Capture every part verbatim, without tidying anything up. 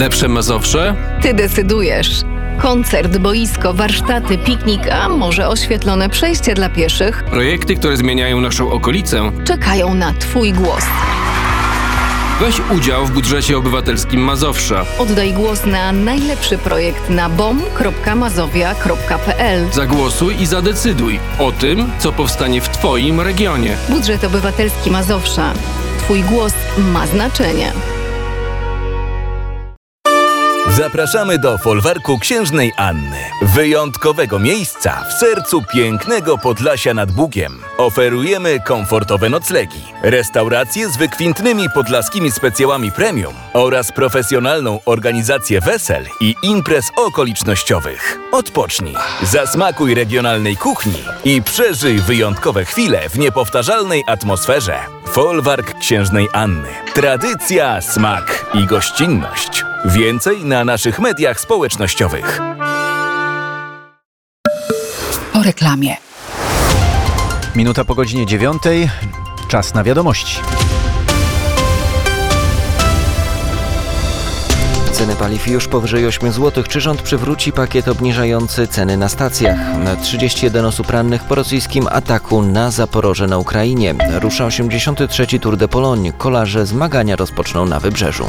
Lepsze Mazowsze? Ty decydujesz. Koncert, boisko, warsztaty, piknik, a może oświetlone przejście dla pieszych Projekty, które zmieniają naszą okolicę. czekają na Twój głos. Weź udział w budżecie obywatelskim Mazowsza. Oddaj głos na najlepszy projekt na bom kropka mazowia kropka pe el. Zagłosuj i zadecyduj o tym, co powstanie w Twoim regionie. Budżet obywatelski Mazowsza. Twój głos ma znaczenie. Zapraszamy do folwarku Księżnej Anny. Wyjątkowego miejsca w sercu pięknego Podlasia nad Bugiem. Oferujemy komfortowe noclegi, restauracje z wykwintnymi podlaskimi specjałami premium oraz profesjonalną organizację wesel i imprez okolicznościowych. Odpocznij, zasmakuj regionalnej kuchni i przeżyj wyjątkowe chwile w niepowtarzalnej atmosferze. Folwark Księżnej Anny. Tradycja, smak i gościnność. Więcej na naszych mediach społecznościowych. Po reklamie. Minuta po godzinie dziewiątej. Czas na wiadomości. Ceny paliw już powyżej ośmiu złotych. Czy rząd przywróci pakiet obniżający ceny na stacjach? trzydzieści jeden osób rannych po rosyjskim ataku na Zaporoże na Ukrainie. Rusza osiemdziesiąty trzeci Tour de Pologne. Kolarze zmagania rozpoczną na Wybrzeżu.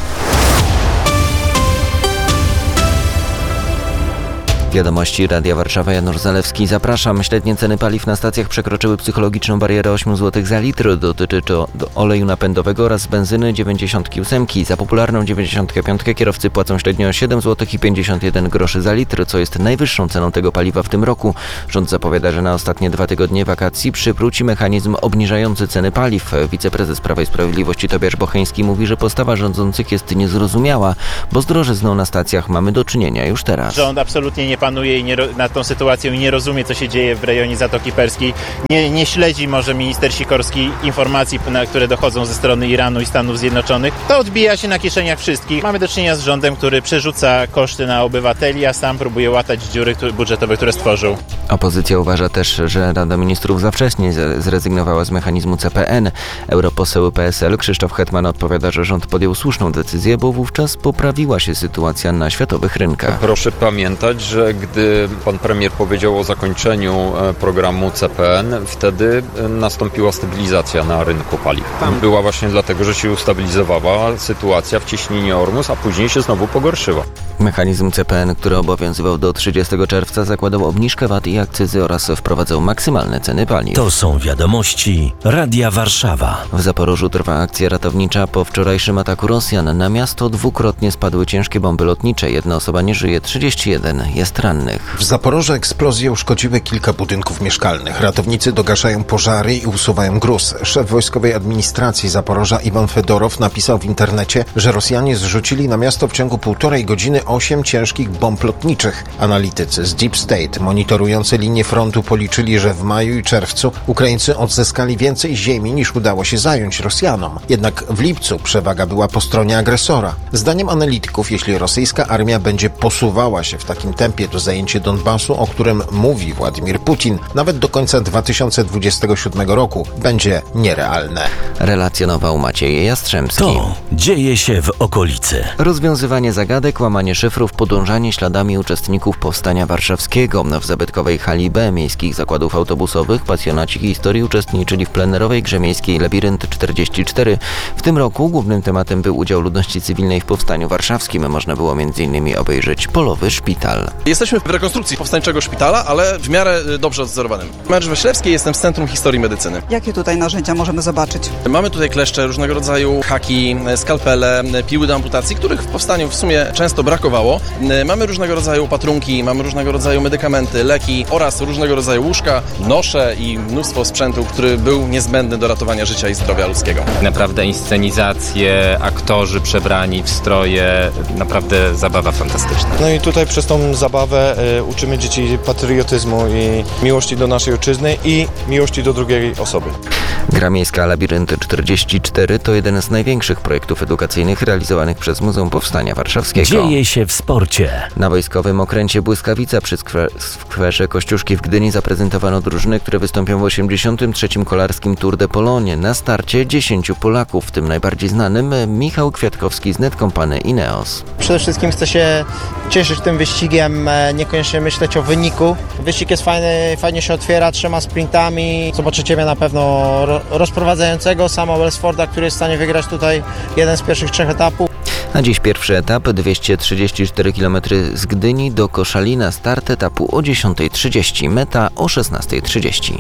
Wiadomości Radia Warszawa, Janusz Zalewski. Zapraszam. Średnie ceny paliw na stacjach przekroczyły psychologiczną barierę ośmiu złotych za litr. Dotyczy to oleju napędowego oraz benzyny dziewięćdziesiątki osiem. Za popularną dziewięćdziesiątkę pięć kierowcy płacą średnio siedem złotych i pięćdziesiąt jeden groszy za litr, co jest najwyższą ceną tego paliwa w tym roku. Rząd zapowiada, że na ostatnie dwa tygodnie wakacji przywróci mechanizm obniżający ceny paliw. Wiceprezes Prawa i Sprawiedliwości Tobiasz Bocheński mówi, że postawa rządzących jest niezrozumiała, bo z drożyzną na stacjach mamy do czynienia już teraz. Rząd absolutnie nie panuje i nie, nad tą sytuacją i nie rozumie, co się dzieje w rejonie Zatoki Perskiej. Nie, nie śledzi może minister Sikorski informacji, na które dochodzą ze strony Iranu i Stanów Zjednoczonych. To odbija się na kieszeniach wszystkich. Mamy do czynienia z rządem, który przerzuca koszty na obywateli, a sam próbuje łatać dziury budżetowe, które stworzył. Opozycja uważa też, że Rada Ministrów za wcześnie zrezygnowała z mechanizmu C P N. Europoseł P S L Krzysztof Hetman odpowiada, że rząd podjął słuszną decyzję, bo wówczas poprawiła się sytuacja na światowych rynkach. Proszę pamiętać, że gdy pan premier powiedział o zakończeniu programu C P N, wtedy nastąpiła stabilizacja na rynku paliw. Tam była właśnie dlatego, że się ustabilizowała sytuacja w cieśninie Ormus, a później się znowu pogorszyła. Mechanizm C P N, który obowiązywał do trzydziestego czerwca, zakładał obniżkę V A T i akcyzy oraz wprowadzał maksymalne ceny paliw. To są wiadomości Radia Warszawa. W Zaporożu trwa akcja ratownicza. Po wczorajszym ataku Rosjan na miasto dwukrotnie spadły ciężkie bomby lotnicze. Jedna osoba nie żyje, trzydzieści jeden jest rannych. W Zaporożu eksplozje uszkodziły kilka budynków mieszkalnych. Ratownicy dogaszają pożary i usuwają gruz. Szef Wojskowej Administracji Zaporoża Iwan Fedorow napisał w internecie, że Rosjanie zrzucili na miasto w ciągu półtorej godziny osiem ciężkich bomb lotniczych. Analitycy z Deep State monitorujący linię frontu policzyli, że w maju i czerwcu Ukraińcy odzyskali więcej ziemi niż udało się zająć Rosjanom. Jednak w lipcu przewaga była po stronie agresora. Zdaniem analityków, jeśli rosyjska armia będzie posuwała się w takim tempie do zajęcia Donbasu, o którym mówi Władimir Putin, nawet do końca dwa tysiące dwudziestego siódmego roku będzie nierealne. Relacjonował Maciej Jastrzębski. To dzieje się w okolicy. Rozwiązywanie zagadek, łamanie szyfrów, podążanie śladami uczestników Powstania Warszawskiego. W zabytkowej hali B miejskich zakładów autobusowych pasjonaci historii uczestniczyli w plenerowej grze miejskiej Labirynt czterdzieści cztery. W tym roku głównym tematem był udział ludności cywilnej w Powstaniu Warszawskim. Można było między innymi obejrzeć Polowy Szpital. Jesteśmy w rekonstrukcji powstańczego szpitala, ale w miarę dobrze odzorowanym. Marsz Waślewskiej, jestem z Centrum Historii Medycyny. Jakie tutaj narzędzia możemy zobaczyć? Mamy tutaj kleszcze, różnego rodzaju haki, skalpele, piły do amputacji, których w powstaniu w sumie często brakowało. Mamy różnego rodzaju opatrunki, mamy różnego rodzaju medykamenty, leki oraz różnego rodzaju łóżka, nosze i mnóstwo sprzętu, który był niezbędny do ratowania życia i zdrowia ludzkiego. Naprawdę inscenizacje, aktorzy przebrani w stroje, naprawdę zabawa fantastyczna. No i tutaj przez tą zabawę Warszawę uczymy dzieci patriotyzmu i miłości do naszej ojczyzny i miłości do drugiej osoby. Gra miejska Labirynty czterdzieści cztery to jeden z największych projektów edukacyjnych realizowanych przez Muzeum Powstania Warszawskiego. Dzieje się w sporcie. Na wojskowym okręcie Błyskawica przy skwerze Kościuszki w Gdyni zaprezentowano drużyny, które wystąpią w osiemdziesiątym trzecim kolarskim Tour de Pologne. Na starcie dziesięciu Polaków, w tym najbardziej znanym Michał Kwiatkowski z Netcompany Ineos. Przede wszystkim chcę się cieszyć tym wyścigiem, niekoniecznie myśleć o wyniku. Wyścig jest fajny, fajnie się otwiera trzema sprintami. Zobaczycie mnie na pewno rozprowadzającego sama Wellsforda, który jest w stanie wygrać tutaj jeden z pierwszych trzech etapów. Na dziś pierwszy etap dwieście trzydzieści cztery kilometry z Gdyni do Koszalina. Start etapu o dziesiąta trzydzieści, meta o szesnasta trzydzieści.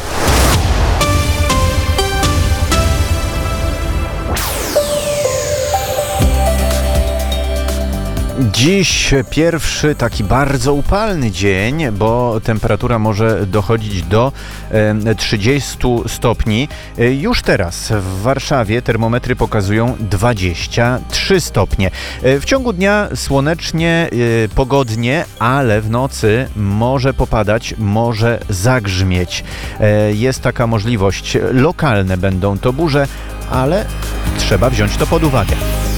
Dziś pierwszy taki bardzo upalny dzień, bo temperatura może dochodzić do e, trzydziestu stopni. E, już teraz w Warszawie termometry pokazują dwadzieścia trzy stopnie. E, w ciągu dnia słonecznie, e, pogodnie, ale w nocy może popadać, może zagrzmieć. E, jest taka możliwość. Lokalne będą to burze, ale trzeba wziąć to pod uwagę.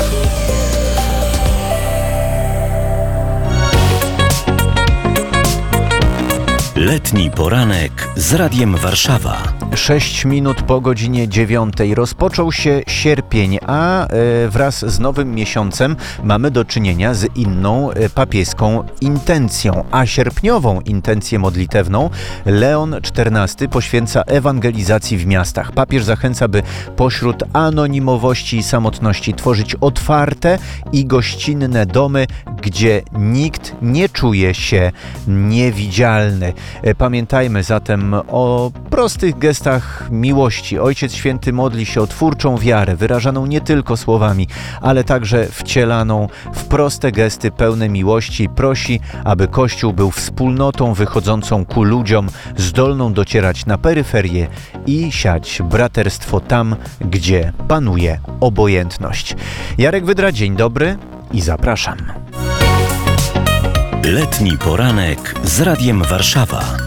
Letni poranek z Radiem Warszawa. Sześć minut po godzinie dziewiątej rozpoczął się sierpień, a wraz z nowym miesiącem mamy do czynienia z inną papieską intencją. A sierpniową intencję modlitewną Leon czternasty poświęca ewangelizacji w miastach. Papież zachęca, by pośród anonimowości i samotności tworzyć otwarte i gościnne domy, gdzie nikt nie czuje się niewidzialny. Pamiętajmy zatem o prostych gestach miłości. Ojciec Święty modli się o twórczą wiarę, wyrażaną nie tylko słowami, ale także wcielaną w proste gesty pełne miłości i prosi, aby Kościół był wspólnotą wychodzącą ku ludziom, zdolną docierać na peryferię i siać braterstwo tam, gdzie panuje obojętność. Jarek Wydra, dzień dobry i zapraszam. Letni poranek z Radiem Warszawa.